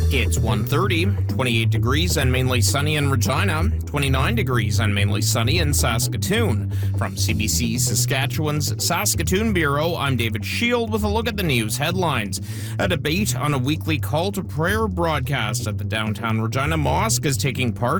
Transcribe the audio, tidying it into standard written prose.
It's 1:30, 28 degrees and mainly sunny in Regina, 29 degrees and mainly sunny in Saskatoon. From CBC Saskatchewan's Saskatoon Bureau, I'm David Shield with a look at the news headlines. A debate on a weekly call to prayer broadcast at the downtown Regina Mosque is taking part